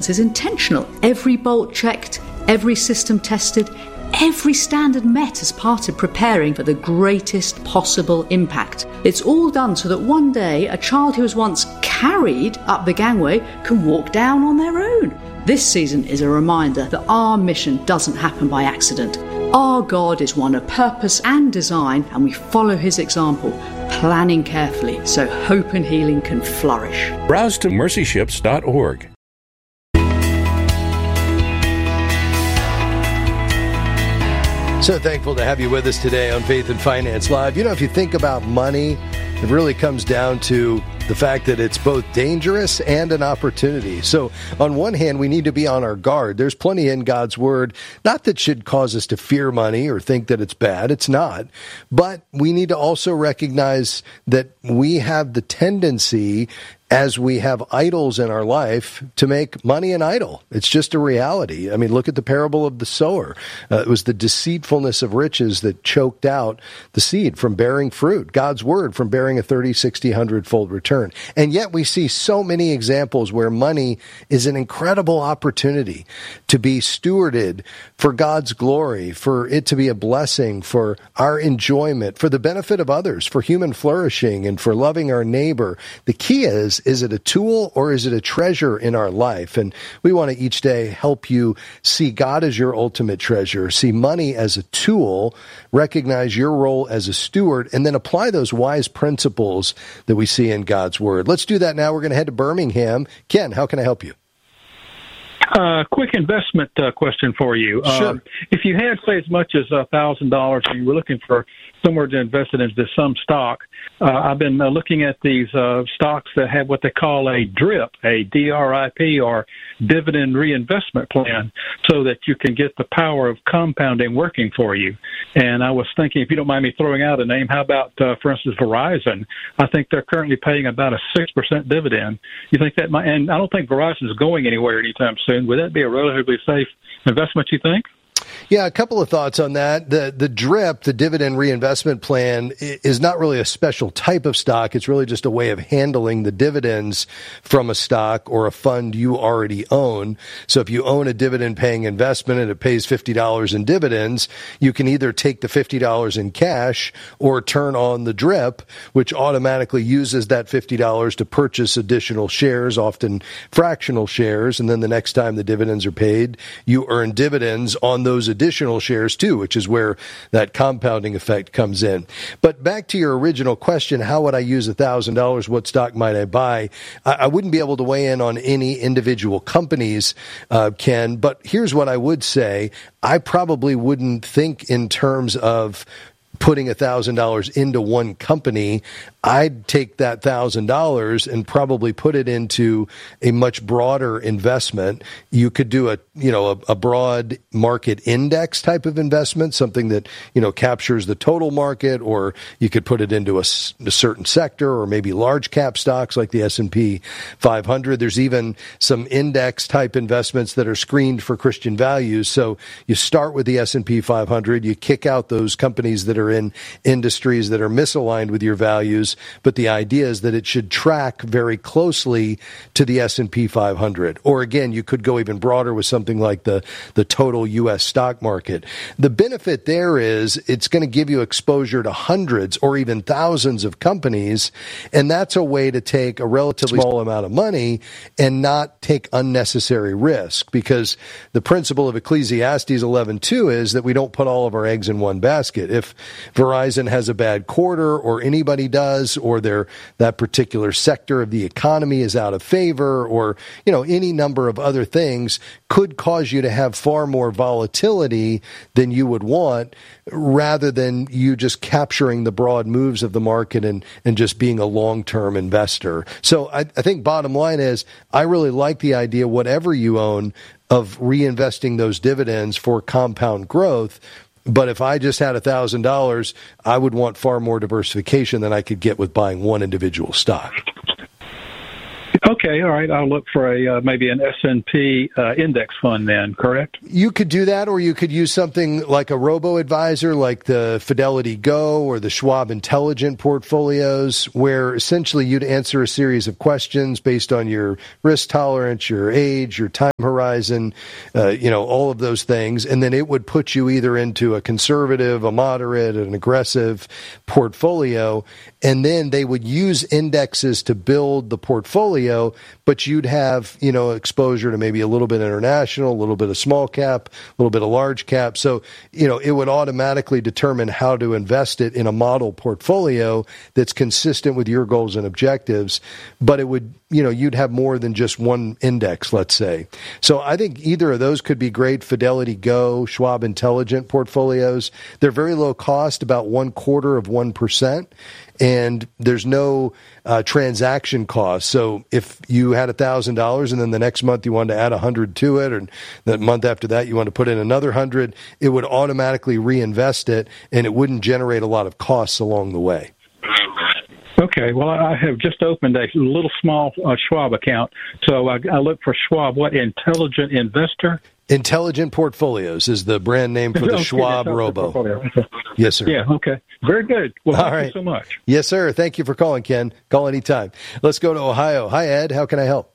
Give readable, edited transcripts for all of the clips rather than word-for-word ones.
is intentional. Every bolt checked, every system tested, every standard met as part of preparing for the greatest possible impact. It's all done so that one day a child who was once carried up the gangway can walk down on their own. This season is a reminder that our mission doesn't happen by accident. Our God is one of purpose and design, and we follow his example, planning carefully so hope and healing can flourish. Browse to mercyships.org. So thankful to have you with us today on Faith and Finance Live. You know, if you think about money, it really comes down to the fact that it's both dangerous and an opportunity. So on one hand, we need to be on our guard. There's plenty in God's word, not that should cause us to fear money or think that it's bad. It's not. But we need to also recognize that we have the tendency, as we have idols in our life, to make money an idol. It's just a reality. I mean, look at the parable of the sower. It was the deceitfulness of riches that choked out the seed from bearing fruit, God's word from bearing a 30, 60, 100-fold return. And yet we see so many examples where money is an incredible opportunity to be stewarded for God's glory, for it to be a blessing, for our enjoyment, for the benefit of others, for human flourishing, and for loving our neighbor. The key is it a tool or is it a treasure in our life? And we want to each day help you see God as your ultimate treasure, see money as a tool, recognize your role as a steward, and then apply those wise principles that we see in God's word. Let's do that now. We're going to head to Birmingham. Ken, how can I help you? Quick investment question for you. Sure. If you had, say, as much as $1,000 and you were looking for somewhere to invest it into some stock, I've been looking at these stocks that have what they call a DRIP, a DRIP, or dividend reinvestment plan, so that you can get the power of compounding working for you. And I was thinking, if you don't mind me throwing out a name, how about, for instance, Verizon? I think they're currently paying about a 6% dividend. You think that might, and I don't think Verizon is going anywhere anytime soon. Would that be a relatively safe investment, you think? Yeah, a couple of thoughts on that. The DRIP, the dividend reinvestment plan, is not really a special type of stock. It's really just a way of handling the dividends from a stock or a fund you already own. So if you own a dividend-paying investment and it pays $50 in dividends, you can either take the $50 in cash or turn on the DRIP, which automatically uses that $50 to purchase additional shares, often fractional shares, and then the next time the dividends are paid, you earn dividends on those additional shares too, which is where that compounding effect comes in. But back to your original question, how would I use $1,000? What stock might I buy? I wouldn't be able to weigh in on any individual companies, Ken, but here's what I would say. I probably wouldn't think in terms of putting $1,000 into one company. I'd take that $1,000 and probably put it into a much broader investment. You could do a broad market index type of investment, something that, captures the total market, or you could put it into a certain sector, or maybe large cap stocks like the S&P 500. There's even some index type investments that are screened for Christian values. So you start with the S&P 500, you kick out those companies that are in industries that are misaligned with your values, but the idea is that it should track very closely to the S&P 500. Or again, you could go even broader with something like the total U.S. stock market. The benefit there is it's going to give you exposure to hundreds or even thousands of companies, and that's a way to take a relatively small amount of money and not take unnecessary risk, because the principle of Ecclesiastes 11:2 is that we don't put all of our eggs in one basket. If Verizon has a bad quarter, or anybody does, or that particular sector of the economy is out of favor, or any number of other things could cause you to have far more volatility than you would want, rather than you just capturing the broad moves of the market and just being a long-term investor. So I think bottom line is, I really like the idea, whatever you own, of reinvesting those dividends for compound growth. But if I just had $1,000, I would want far more diversification than I could get with buying one individual stock. Okay, all right. I'll look for maybe an S&P index fund then, correct? You could do that, or you could use something like a robo-advisor, like the Fidelity Go or the Schwab Intelligent portfolios, where essentially you'd answer a series of questions based on your risk tolerance, your age, your time horizon, all of those things. And then it would put you either into a conservative, a moderate, an aggressive portfolio. And then they would use indexes to build the portfolio, but you'd have, exposure to maybe a little bit international, a little bit of small cap, a little bit of large cap. So, it would automatically determine how to invest it in a model portfolio that's consistent with your goals and objectives. But it would, you'd have more than just one index, let's say. So I think either of those could be great. Fidelity Go, Schwab Intelligent portfolios. They're very low cost, about 1/4%. And there's no transaction cost. So if you had $1,000 and then the next month you wanted to add 100 to it, or the month after that you want to put in another 100, it would automatically reinvest it, and it wouldn't generate a lot of costs along the way. Okay, well, I have just opened a little small Schwab account. So I look for Schwab, Intelligent Investor? Intelligent Portfolios is the brand name for the Schwab Robo. Okay. Yes, sir. Yeah, okay. Very good. Well, thank you so much. Yes, sir. Thank you for calling, Ken. Call anytime. Let's go to Ohio. Hi, Ed. How can I help?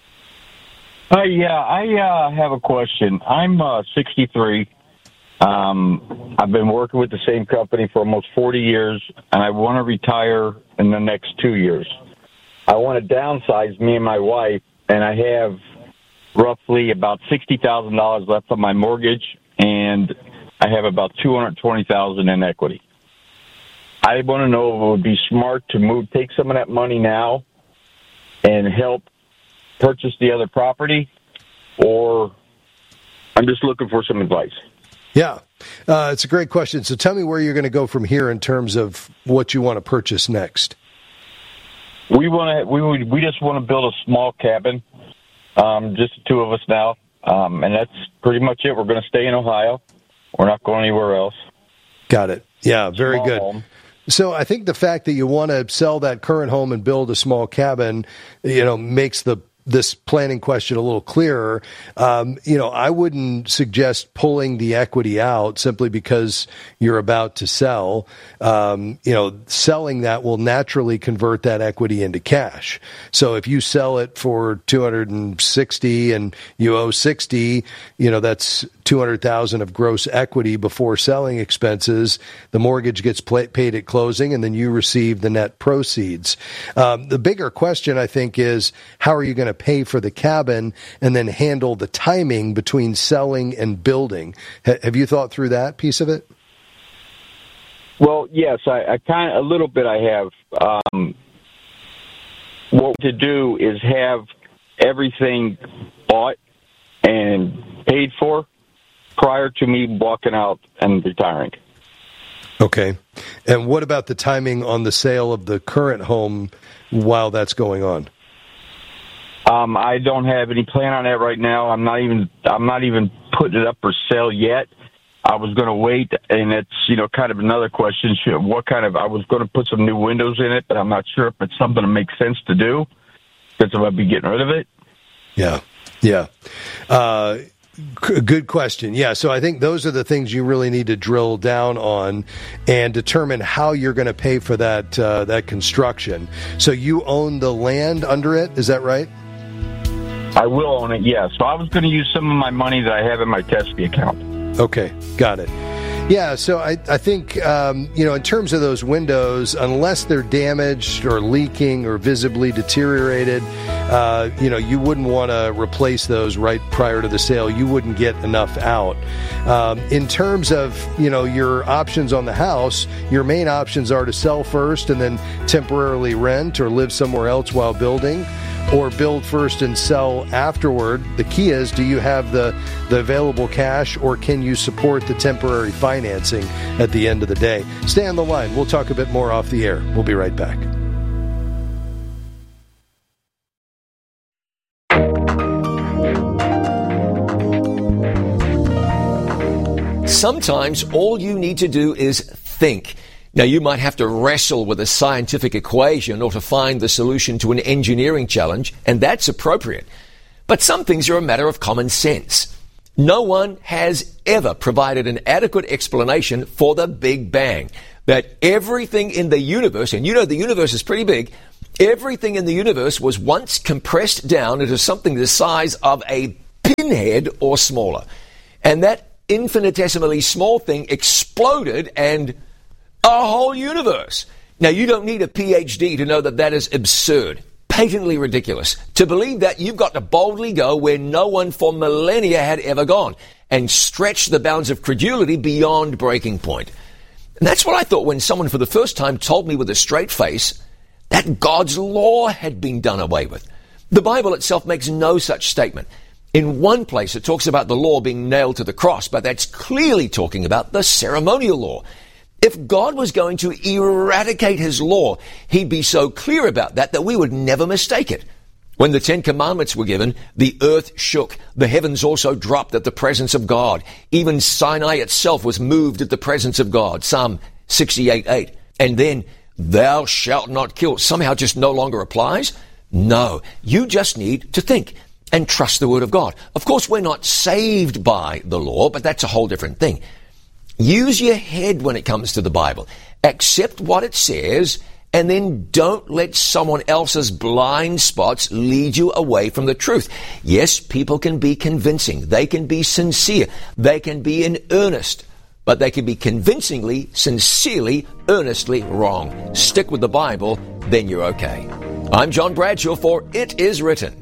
I have a question. I'm 63. I've been working with the same company for almost 40 years, and I want to retire in the next 2 years. I want to downsize, me and my wife, and I have roughly about $60,000 left on my mortgage, and I have about $220,000 in equity. I want to know if it would be smart to take some of that money now and help purchase the other property, or I'm just looking for some advice. Yeah, it's a great question. So tell me where you're going to go from here in terms of what you want to purchase next. We just want to build a small cabin, just the two of us now, and that's pretty much it. We're going to stay in Ohio. We're not going anywhere else. Got it. Yeah, very Small good. home. So I think the fact that you want to sell that current home and build a small cabin, makes this planning question a little clearer. I wouldn't suggest pulling the equity out simply because you're about to sell. Selling that will naturally convert that equity into cash. So if you sell it for $260 and you owe $60, that's $200,000 of gross equity before selling expenses. The mortgage gets paid at closing, and then you receive the net proceeds. The bigger question, I think, is how are you going to pay for the cabin and then handle the timing between selling and building? Have you thought through that piece of it? Well, yes, I kind of, a little bit I have. What to do is have everything bought and paid for prior to me walking out and retiring. Okay. And what about the timing on the sale of the current home while that's going on? I don't have any plan on that right now. I'm not even putting it up for sale yet. I was going to wait, and it's, kind of another question. I was going to put some new windows in it, but I'm not sure if it's something that makes sense to do, since I might be getting rid of it. Yeah. Good question. Yeah, so I think those are the things you really need to drill down on and determine how you're going to pay for that construction. So you own the land under it, is that right? I will own it, yes. So I was going to use some of my money that I have in my Tesla account. Okay, got it. Yeah, so I think, in terms of those windows, unless they're damaged or leaking or visibly deteriorated, you wouldn't want to replace those right prior to the sale. You wouldn't get enough out. In terms of, your options on the house, your main options are to sell first and then temporarily rent or live somewhere else while building, or build first and sell afterward. The key is, do you have the available cash, or can you support the temporary financing at the end of the day? Stay on the line. We'll talk a bit more off the air. We'll be right back. Sometimes all you need to do is think. Now, you might have to wrestle with a scientific equation or to find the solution to an engineering challenge, and that's appropriate. But some things are a matter of common sense. No one has ever provided an adequate explanation for the Big Bang. That everything in the universe, and the universe is pretty big, everything in the universe was once compressed down into something the size of a pinhead or smaller. And that infinitesimally small thing exploded and a whole universe. Now, you don't need a PhD to know that that is absurd, patently ridiculous. To believe that, you've got to boldly go where no one for millennia had ever gone and stretch the bounds of credulity beyond breaking point. And that's what I thought when someone for the first time told me with a straight face that God's law had been done away with. The Bible itself makes no such statement. In one place, it talks about the law being nailed to the cross, but that's clearly talking about the ceremonial law. If God was going to eradicate his law, he'd be so clear about that we would never mistake it. When the 10 Commandments were given, the earth shook. The heavens also dropped at the presence of God. Even Sinai itself was moved at the presence of God. Psalm 68:8. And then, thou shalt not kill somehow just no longer applies? No, you just need to think and trust the word of God. Of course, we're not saved by the law, but that's a whole different thing. Use your head when it comes to the Bible. Accept what it says, and then don't let someone else's blind spots lead you away from the truth. Yes, people can be convincing. They can be sincere. They can be in earnest. But they can be convincingly, sincerely, earnestly wrong. Stick with the Bible, then you're okay. I'm John Bradshaw for It Is Written.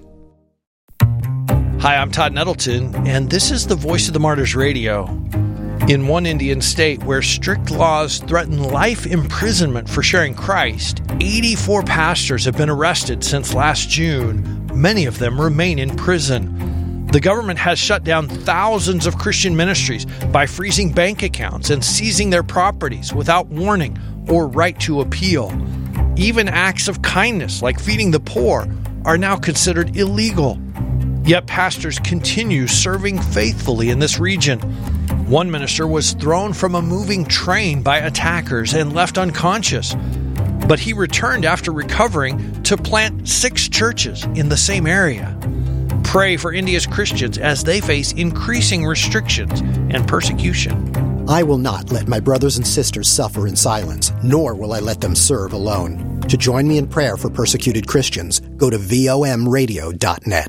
Hi, I'm Todd Nettleton, and this is the Voice of the Martyrs Radio. In one Indian state where strict laws threaten life imprisonment for sharing Christ, 84 pastors have been arrested since last June. Many of them remain in prison. The government has shut down thousands of Christian ministries by freezing bank accounts and seizing their properties without warning or right to appeal. Even acts of kindness, like feeding the poor, are now considered illegal. Yet pastors continue serving faithfully in this region. One minister was thrown from a moving train by attackers and left unconscious. But he returned after recovering to plant 6 churches in the same area. Pray for India's Christians as they face increasing restrictions and persecution. I will not let my brothers and sisters suffer in silence, nor will I let them serve alone. To join me in prayer for persecuted Christians, go to vomradio.net.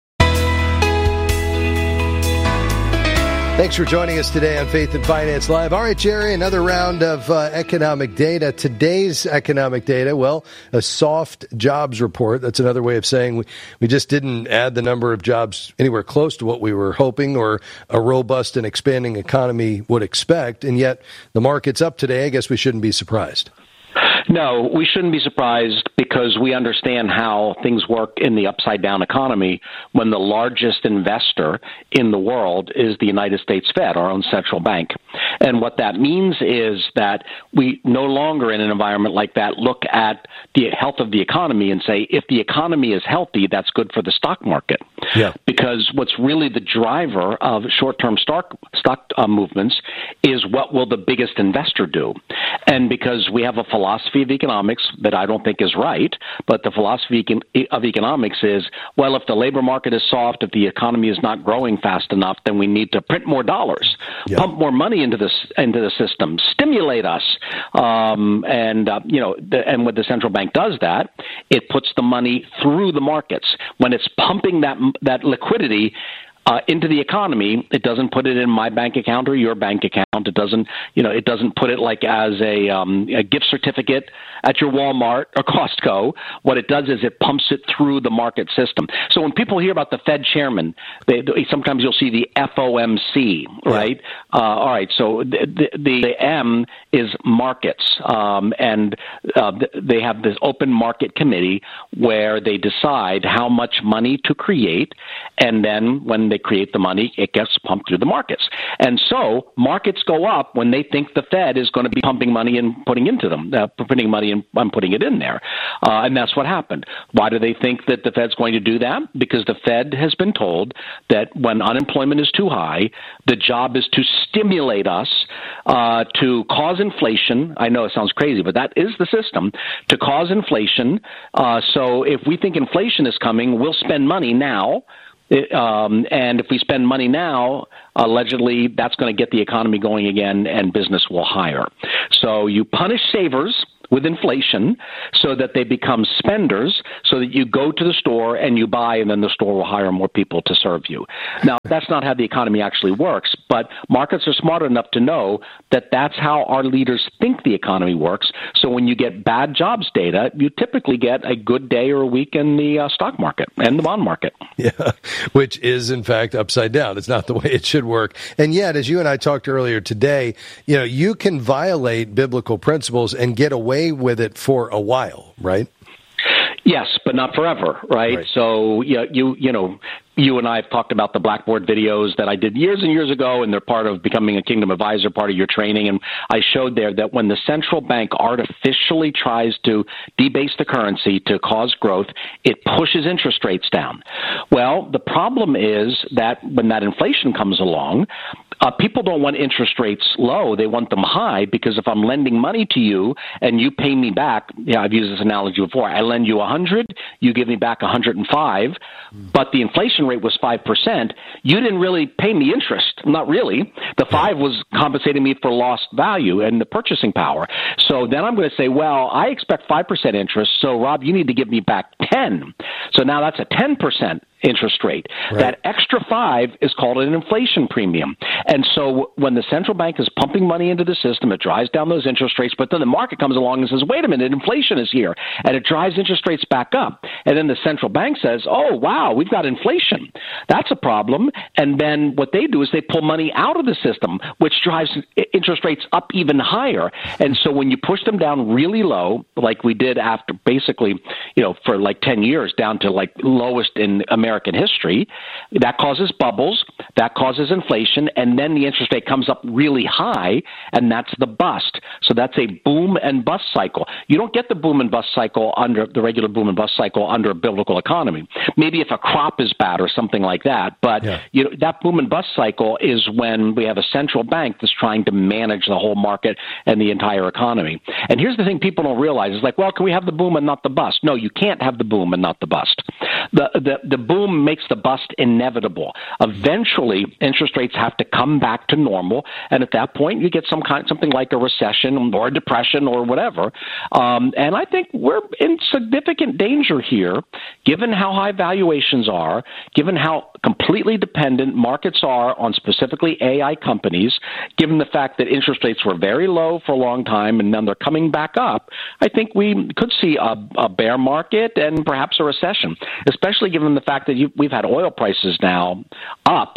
Thanks for joining us today on Faith and Finance Live. All right, Jerry, another round of economic data. Today's economic data, well, a soft jobs report. That's another way of saying we just didn't add the number of jobs anywhere close to what we were hoping or a robust and expanding economy would expect. And yet the market's up today. I guess we shouldn't be surprised. No, we shouldn't be surprised because we understand how things work in the upside-down economy when the largest investor in the world is the United States Fed, our own central bank. And what that means is that we no longer in an environment like that look at the health of the economy and say, if the economy is healthy, that's good for the stock market. Yeah. Because what's really the driver of short-term stock movements is what will the biggest investor do. And because we have a philosophy of economics that I don't think is right, but the philosophy of economics is, well, if the labor market is soft, if the economy is not growing fast enough, then we need to print more dollars, pump more money into the system, stimulate us, and when the central bank does that, it puts the money through the markets. When it's pumping that liquidity into the economy, it doesn't put it in my bank account or your bank account. It doesn't put it like as a gift certificate at your Walmart or Costco. What it does is it pumps it through the market system. So when people hear about the Fed chairman, sometimes you'll see the FOMC, right? All right. So the M is markets, and they have this open market committee where they decide how much money to create, and then when they create the money, it gets pumped through the markets. And so markets go up when they think the Fed is going to be pumping money and putting into them, putting money and putting it in there. And that's what happened. Why do they think that the Fed's going to do that? Because the Fed has been told that when unemployment is too high, the job is to stimulate us, to cause inflation. I know it sounds crazy, but that is the system, to cause inflation. So if we think inflation is coming, we'll spend money now. And if we spend money now, allegedly, that's going to get the economy going again and business will hire. So you punish savers with inflation so that they become spenders, so that you go to the store and you buy, and then the store will hire more people to serve you. Now, that's not how the economy actually works, but markets are smart enough to know that that's how our leaders think the economy works. So when you get bad jobs data, you typically get a good day or a week in the stock market and the bond market. Yeah, which is, in fact, upside down. It's not the way it should work. And yet, as you and I talked earlier today, you can violate biblical principles and get away with it for a while, right? Yes, but not forever, right? So, you and I have talked about the Blackboard videos that I did years and years ago, and they're part of becoming a Kingdom Advisor, part of your training. And I showed there that when the central bank artificially tries to debase the currency to cause growth, it pushes interest rates down. Well, the problem is that when that inflation comes along, people don't want interest rates low. They want them high, because if I'm lending money to you and you pay me back, I've used this analogy before. I lend you 100, you give me back 105, but the inflation rate was 5%. You didn't really pay me interest. Not really. The 5 was compensating me for lost value and the purchasing power. So then I'm going to say, well, I expect 5% interest, so Rob, you need to give me back 10. So now that's a 10% interest rate. Right. That extra 5 is called an inflation premium. And so when the central bank is pumping money into the system, it drives down those interest rates, but then the market comes along and says, wait a minute, inflation is here, and it drives interest rates back up. And then the central bank says, oh, wow, we've got inflation. That's a problem. And then what they do is they pull money out of the system, which drives interest rates up even higher. And so when you push them down really low, like we did after basically, for like 10 years, down to like lowest in American history, that causes bubbles, that causes inflation, and then the interest rate comes up really high, and that's the bust. So that's a boom and bust cycle. You don't get the boom and bust cycle under the regular boom and bust cycle under a biblical economy. Maybe if a crop is bad or something like that, but that boom and bust cycle is when we have a central bank that's trying to manage the whole market and the entire economy. And here's the thing people don't realize is like, well, can we have the boom and not the bust? No, you can't have the boom and not the bust. The boom makes the bust inevitable. Eventually, interest rates have to come back to normal, and at that point, you get something like a recession or a depression or whatever. And I think we're in significant danger here, given how high valuations are, given how completely dependent markets are on specifically AI companies, given the fact that interest rates were very low for a long time and now they're coming back up. I think we could see a bear market and perhaps a recession, especially given the fact that we've had oil prices now up.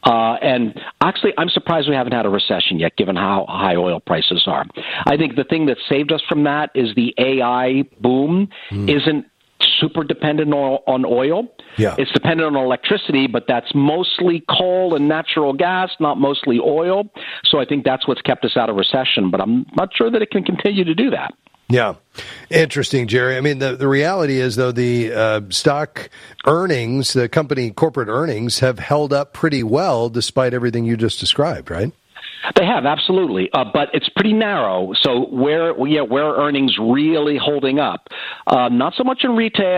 And actually, I'm surprised we haven't had a recession yet, given how high oil prices are. I think the thing that saved us from that is the AI boom isn't super dependent on oil. Yeah. It's dependent on electricity, but that's mostly coal and natural gas, not mostly oil. So I think that's what's kept us out of recession, but I'm not sure that it can continue to do that. Yeah. Interesting, Jerry. I mean, the reality is, though, the stock earnings, the company corporate earnings have held up pretty well despite everything you just described, right? They have, absolutely, but it's pretty narrow. So where are earnings really holding up? Not so much in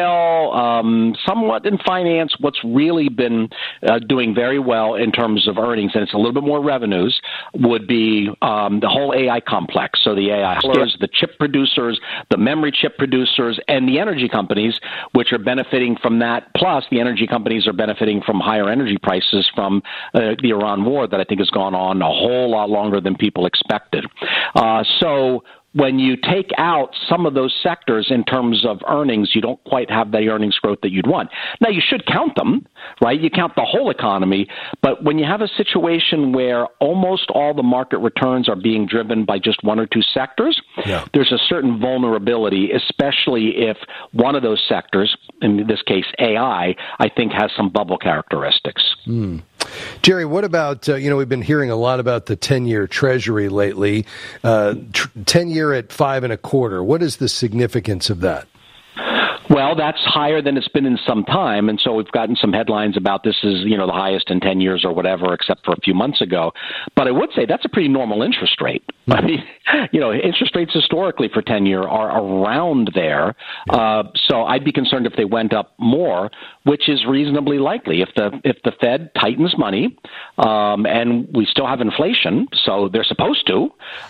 retail, somewhat in finance. What's really been doing very well in terms of earnings, and it's a little bit more revenues, would be the whole AI complex. So the AI players, the chip producers, the memory chip producers, and the energy companies, which are benefiting from that. Plus, the energy companies are benefiting from higher energy prices from the Iran war that I think has gone on a whole lot longer than people expected. So when you take out some of those sectors in terms of earnings, you don't quite have the earnings growth that you'd want. Now, you should count them, right? You count the whole economy. But when you have a situation where almost all the market returns are being driven by just one or two sectors, there's a certain vulnerability, especially if one of those sectors, in this case AI, I think has some bubble characteristics. Jerry, what about, we've been hearing a lot about the 10-year Treasury lately, 10-year at 5.25. What is the significance of that? Well, that's higher than it's been in some time, and so we've gotten some headlines about this is, the highest in 10 years or whatever, except for a few months ago. But I would say that's a pretty normal interest rate. I mean, interest rates historically for 10-year are around there. So I'd be concerned if they went up more, which is reasonably likely. If the Fed tightens money, and we still have inflation, so they're supposed to,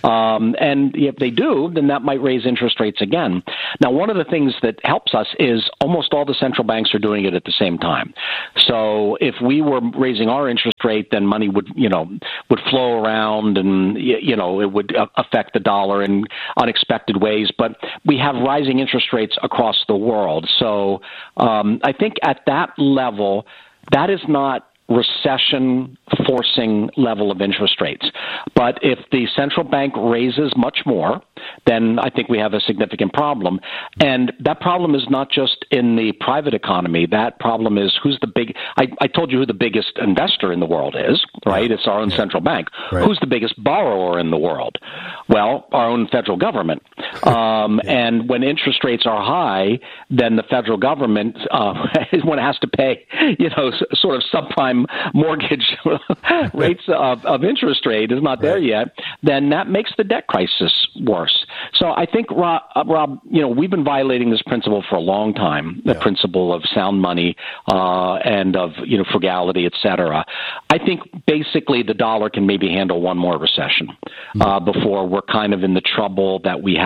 and if they do, then that might raise interest rates again. Now, one of the things that helps us is almost all the central banks are doing it at the same time. So if we were raising our interest rate, then money would flow around, and it would affect the dollar in unexpected ways. But we have rising interest rates across the world. So I think at that level, that is not recession-forcing level of interest rates. But if the central bank raises much more, then I think we have a significant problem. And that problem is not just in the private economy. That problem is who's the big – I told you who the biggest investor in the world is, right? It's our own central bank. Right. Who's the biggest borrower in the world? Well, our own federal government. And when interest rates are high, then the federal government, when it has to pay, sort of subprime mortgage rates of interest rate is not there yet, then that makes the debt crisis worse. So I think, Rob, we've been violating this principle for a long time, the principle of sound money and of frugality, et cetera. I think basically the dollar can maybe handle one more recession before we're kind of in the trouble that we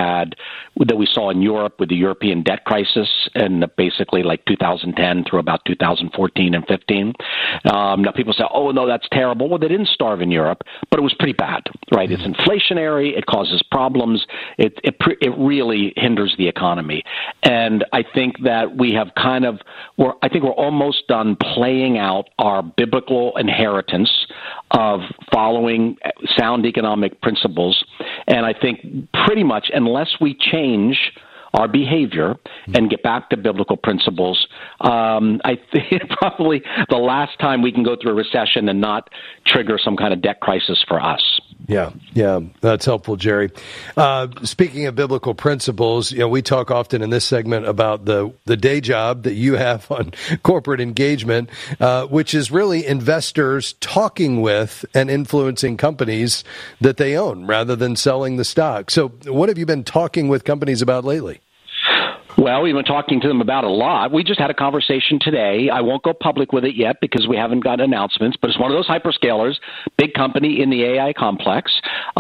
saw in Europe with the European debt crisis in basically like 2010 through about 2014 and 15. Now people say, oh, no, that's terrible. Well, they didn't starve in Europe, but it was pretty bad, right? It's inflationary. It causes problems. It really hinders the economy. And I think that we have we're almost done playing out our biblical inheritance of following sound economic principles. And I think pretty much unless we change our behavior and get back to biblical principles, I think probably the last time we can go through a recession and not trigger some kind of debt crisis for us. Yeah, that's helpful, Jerry. Speaking of biblical principles, we talk often in this segment about the day job that you have on corporate engagement, which is really investors talking with and influencing companies that they own rather than selling the stock. So what have you been talking with companies about lately? Well, we've been talking to them about a lot. We just had a conversation today. I won't go public with it yet because we haven't got announcements, but it's one of those hyperscalers, big company in the AI complex.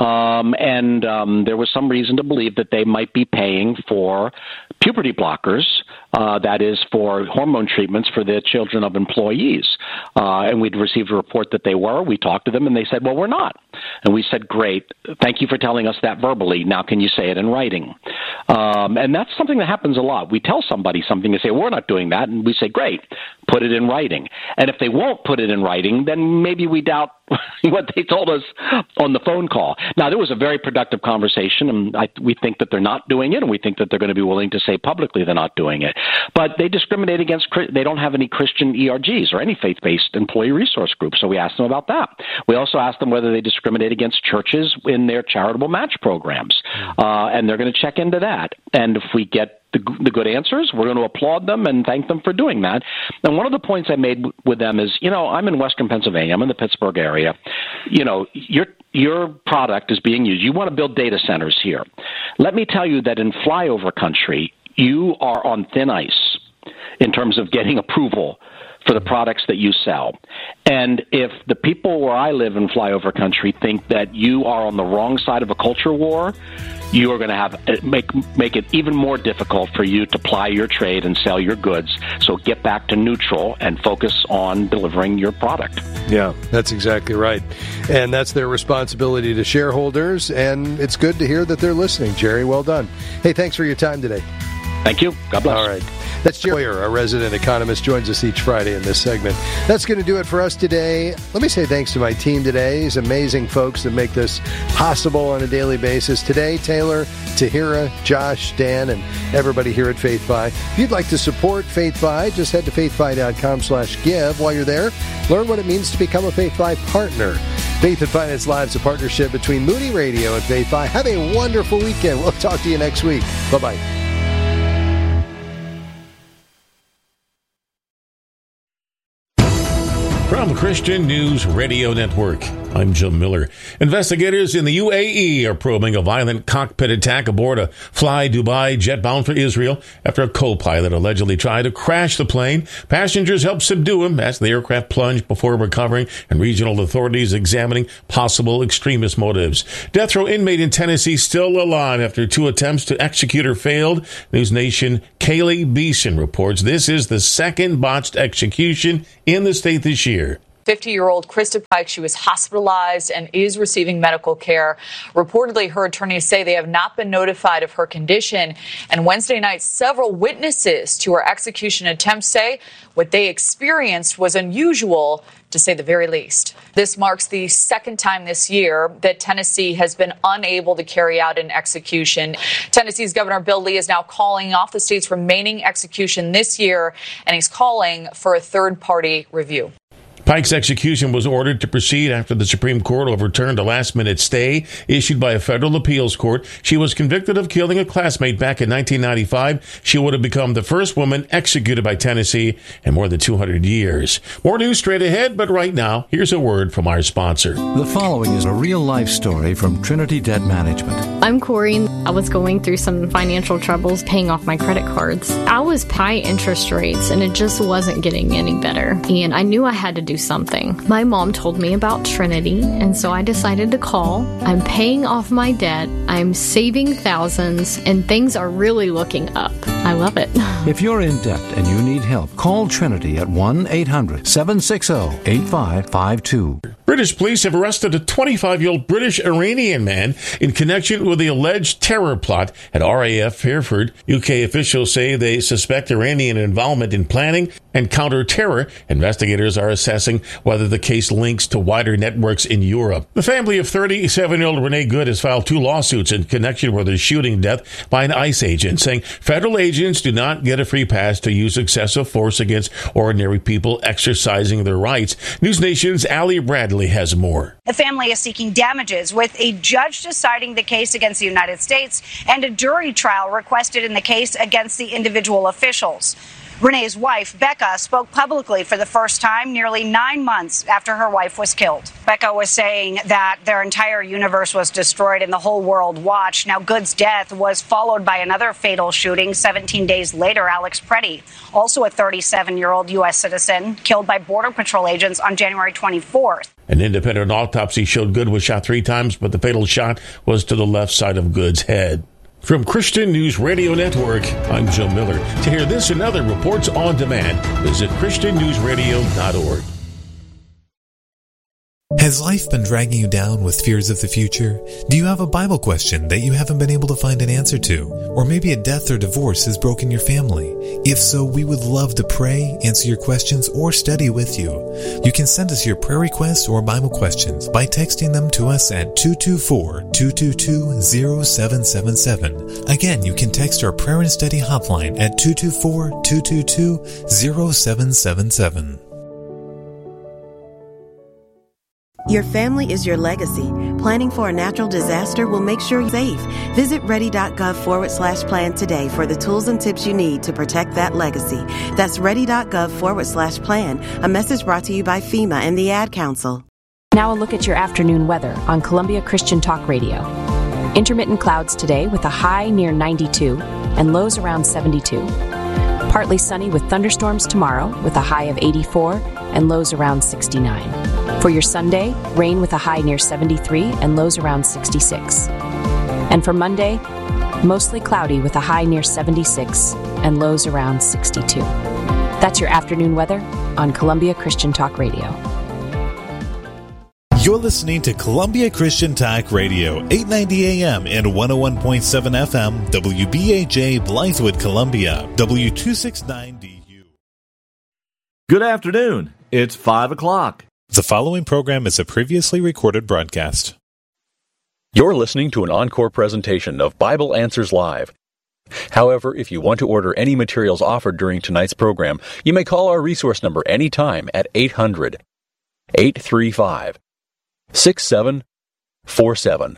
And there was some reason to believe that they might be paying for puberty blockers, that is for hormone treatments for the children of employees. And we'd received a report that they were. We talked to them and they said, well, we're not. And we said, great. Thank you for telling us that verbally. Now can you say it in writing? And that's something that happens a lot. We tell somebody something, they say, we're not doing that. And we say, great, put it in writing. And if they won't put it in writing, then maybe we doubt what they told us on the phone call. Now, there was a very productive conversation, and we think that they're not doing it, and we think that they're going to be willing to say publicly they're not doing it. But they discriminate against, they don't have any Christian ERGs or any faith-based employee resource groups, so we asked them about that. We also asked them whether they discriminate against churches in their charitable match programs, and they're going to check into that. And if we get the good answers, we're going to applaud them and thank them for doing that. And one of the points I made with them is, I'm in Western Pennsylvania. I'm in the Pittsburgh area. Your product is being used. You want to build data centers here. Let me tell you that in flyover country, you are on thin ice in terms of getting approval for the products that you sell. And if the people where I live in flyover country think that you are on the wrong side of a culture war, you are going to have make it even more difficult for you to ply your trade and sell your goods. So get back to neutral and focus on delivering your product. Yeah, that's exactly right. And that's their responsibility to shareholders. And it's good to hear that they're listening, Jerry. Well done. Hey, thanks for your time today. Thank you. God bless. All right. That's Jerry Bowyer, our resident economist, joins us each Friday in this segment. That's going to do it for us today. Let me say thanks to my team today. These amazing folks that make this possible on a daily basis. Today, Taylor, Tahira, Josh, Dan, and everybody here at FaithFi. If you'd like to support FaithFi, just head to faithfi.com/give. While you're there, learn what it means to become a FaithFi partner. Faith and Finance Live is a partnership between Moody Radio and FaithFi. Have a wonderful weekend. We'll talk to you next week. Bye-bye. Christian News Radio Network. I'm Jim Miller. Investigators in the UAE are probing a violent cockpit attack aboard a Fly Dubai jet bound for Israel after a co-pilot allegedly tried to crash the plane. Passengers helped subdue him as the aircraft plunged before recovering, and regional authorities examining possible extremist motives. Death row inmate in Tennessee still alive after 2 attempts to execute her failed. News Nation Kaylee Beeson reports this is the second botched execution in the state this year. 50-year-old Krista Pike, she was hospitalized and is receiving medical care. Reportedly, her attorneys say they have not been notified of her condition. And Wednesday night, several witnesses to her execution attempt say what they experienced was unusual, to say the very least. This marks the second time this year that Tennessee has been unable to carry out an execution. Tennessee's Governor Bill Lee is now calling off the state's remaining execution this year, and he's calling for a third-party review. Pike's execution was ordered to proceed after the Supreme Court overturned a last-minute stay issued by a federal appeals court. She was convicted of killing a classmate back in 1995. She would have become the first woman executed by Tennessee in more than 200 years. More news straight ahead, but right now, here's a word from our sponsor. The following is a real-life story from Trinity Debt Management. I'm Corey. I was going through some financial troubles paying off my credit cards. I was high interest rates, and it just wasn't getting any better. And I knew I had to do something. My mom told me about Trinity, and so I decided to call. I'm paying off my debt, I'm saving thousands, and things are really looking up. I love it. If you're in debt and you need help, call Trinity at 1-800-760-8552. British police have arrested a 25-year-old British-Iranian man in connection with the alleged terror plot at RAF Fairford. UK officials say they suspect Iranian involvement in planning and counter-terror. Investigators are assessing whether the case links to wider networks in Europe. The family of 37-year-old Renee Good has filed 2 lawsuits in connection with her shooting death by an ICE agent, saying federal agents do not get a free pass to use excessive force against ordinary people exercising their rights. News Nation's Allie Bradley has more. The family is seeking damages, with a judge deciding the case against the United States and a jury trial requested in the case against the individual officials. Renee's wife, Becca, spoke publicly for the first time nearly 9 months after her wife was killed. Becca was saying that their entire universe was destroyed and the whole world watched. Now, Good's death was followed by another fatal shooting 17 days later. Alex Preddy, also a 37-year-old U.S. citizen, killed by Border Patrol agents on January 24th. An independent autopsy showed Good was shot 3 times, but the fatal shot was to the left side of Good's head. From Christian News Radio Network, I'm Joe Miller. To hear this and other reports on demand, visit ChristianNewsRadio.org. Has life been dragging you down with fears of the future? Do you have a Bible question that you haven't been able to find an answer to? Or maybe a death or divorce has broken your family? If so, we would love to pray, answer your questions, or study with you. You can send us your prayer requests or Bible questions by texting them to us at 224-222-0777. Again, you can text our prayer and study hotline at 224-222-0777. Your family is your legacy. Planning for a natural disaster will make sure you're safe. Visit ready.gov/plan today for the tools and tips you need to protect that legacy. That's ready.gov/plan. A message brought to you by FEMA and the Ad Council. Now a look at your afternoon weather on Columbia Christian Talk Radio. Intermittent clouds today with a high near 92 and lows around 72. Partly sunny with thunderstorms tomorrow with a high of 84 and lows around 69. For your Sunday, rain with a high near 73 and lows around 66. And for Monday, mostly cloudy with a high near 76 and lows around 62. That's your afternoon weather on Columbia Christian Talk Radio. You're listening to Columbia Christian Talk Radio, 890 AM and 101.7 FM, WBAJ, Blythewood, Columbia, W269DU. Good afternoon. It's 5 o'clock. The following program is a previously recorded broadcast. You're listening to an encore presentation of Bible Answers Live. However, if you want to order any materials offered during tonight's program, you may call our resource number anytime at 800-835-6747.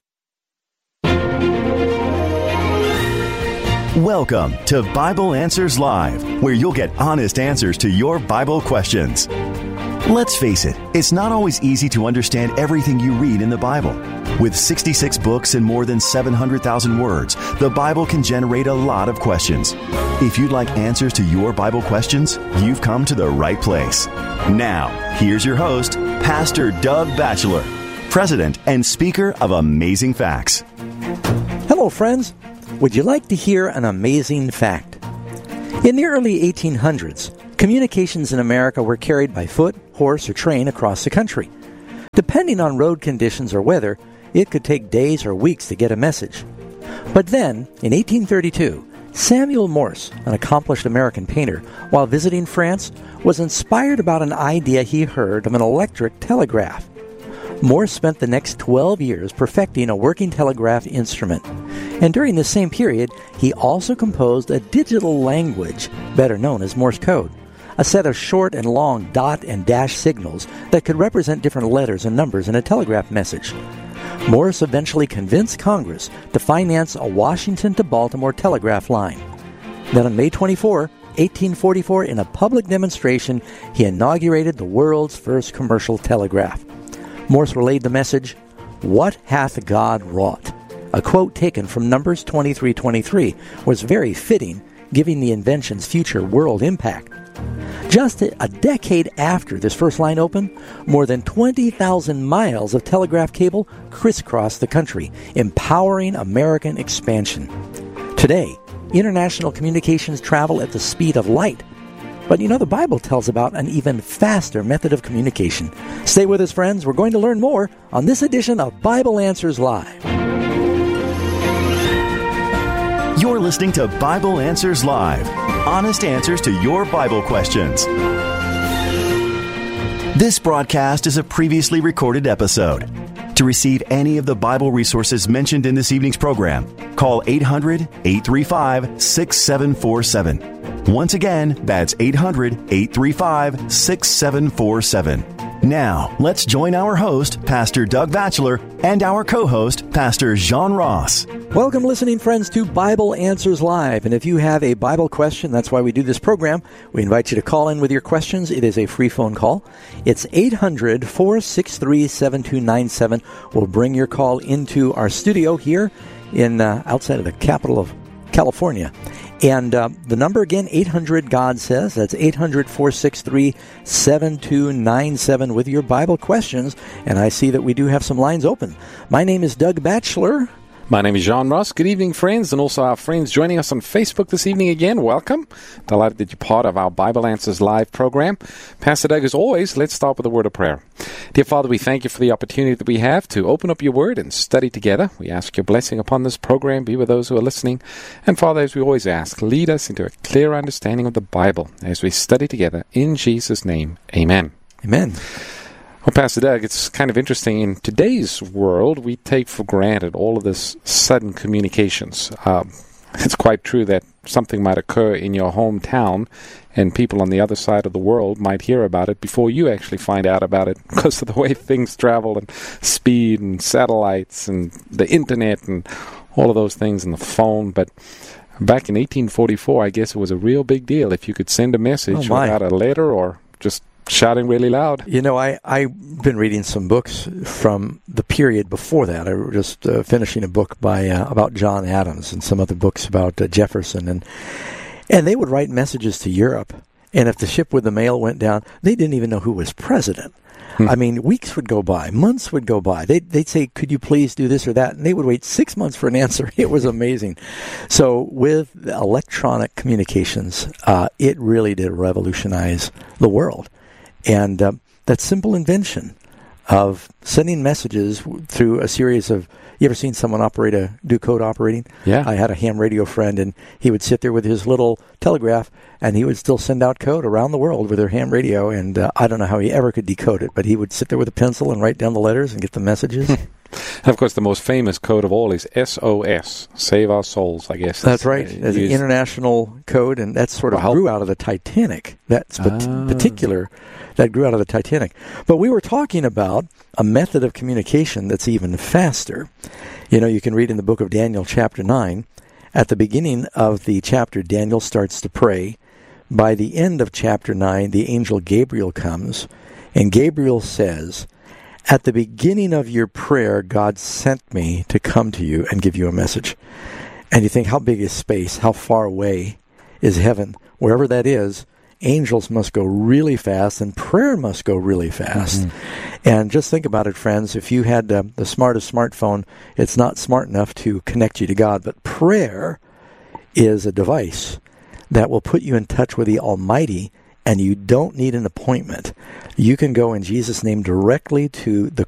Welcome to Bible Answers Live, where you'll get honest answers to your Bible questions. Let's face it, it's not always easy to understand everything you read in the Bible. With 66 books and more than 700,000 words, the Bible can generate a lot of questions. If you'd like answers to your Bible questions, you've come to the right place. Now, here's your host, Pastor Doug Batchelor, President and Speaker of Amazing Facts. Hello, friends. Would you like to hear an amazing fact? In the early 1800s, communications in America were carried by foot, horse, or train across the country. Depending on road conditions or weather, it could take days or weeks to get a message. But then, in 1832, Samuel Morse, an accomplished American painter, while visiting France, was inspired about an idea he heard of an electric telegraph. Morse spent the next 12 years perfecting a working telegraph instrument. And during this same period, he also composed a digital language, better known as Morse code, a set of short and long dot and dash signals that could represent different letters and numbers in a telegraph message. Morse eventually convinced Congress to finance a Washington to Baltimore telegraph line. Then on May 24, 1844, in a public demonstration, he inaugurated the world's first commercial telegraph. Morse relayed the message, "What hath God wrought?" A quote taken from Numbers 23:23 was very fitting, given the invention's future world impact. Just a decade after this first line opened, more than 20,000 miles of telegraph cable crisscrossed the country, empowering American expansion. Today, international communications travel at the speed of light. But you know, the Bible tells about an even faster method of communication. Stay with us, friends. We're going to learn more on this edition of Bible Answers Live. You're listening to Bible Answers Live. Honest answers to your Bible questions. This broadcast is a previously recorded episode. To receive any of the Bible resources mentioned in this evening's program, call 800-835-6747. Once again, that's 800-835-6747. Now, let's join our host, Pastor Doug Batchelor, and our co-host, Pastor John Ross. Welcome, listening friends, to Bible Answers Live. And if you have a Bible question, that's why we do this program, we invite you to call in with your questions. It is a free phone call. It's 800-463-7297. We'll bring your call into our studio here in outside of the capital of California. And the number again, 800-GOD-SAYS. That's 800-463-7297 with your Bible questions. And I see that we do have some lines open. My name is Doug Batchelor. My name is John Ross. Good evening, friends, and also our friends joining us on Facebook this evening again. Welcome. Delighted that you're part of our Bible Answers Live program. Pastor Doug, as always, let's start with a word of prayer. Dear Father, we thank you for the opportunity that we have to open up your word and study together. We ask your blessing upon this program. Be with those who are listening. And Father, as we always ask, lead us into a clear understanding of the Bible as we study together. In Jesus' name, amen. Amen. Well, Pastor Doug, it's kind of interesting. In today's world, we take for granted all of this sudden communications. It's quite true that something might occur in your hometown and people on the other side of the world might hear about it before you actually find out about it because of the way things travel and speed and satellites and the internet and all of those things and the phone. But back in 1844, I guess it was a real big deal if you could send a message without a letter or just shouting really loud. You know, I've been reading some books from the period before that. I was just finishing a book by about John Adams and some other books about Jefferson. And they would write messages to Europe. And if the ship with the mail went down, they didn't even know who was president. I mean, weeks would go by, months would go by. They'd say, could you please do this or that? And they would wait 6 months for an answer. It was amazing. So with electronic communications, it really did revolutionize the world. And that simple invention of sending messages through a series of, you ever seen someone do code operating? Yeah. I had a ham radio friend, and he would sit there with his little telegraph, and he would still send out code around the world with their ham radio, and I don't know how he ever could decode it, but he would sit there with a pencil and write down the letters and get the messages. And, of course, the most famous code of all is SOS, Save Our Souls, I guess. That's right. It's an international code, and that sort of grew out of the Titanic. That's particular. That grew out of the Titanic. But we were talking about a method of communication that's even faster. You know, you can read in the book of Daniel, chapter 9, at the beginning of the chapter, Daniel starts to pray. By the end of chapter 9, the angel Gabriel comes, And Gabriel says, at the beginning of your prayer, God sent me to come to you and give you a message. And you think, how big is space? How far away is heaven? Wherever that is, angels must go really fast and prayer must go really fast. And just think about it, friends. If you had the smartest smartphone, it's not smart enough to connect you to God. But prayer is a device that will put you in touch with the Almighty, and you don't need an appointment. You can go in Jesus' name directly to the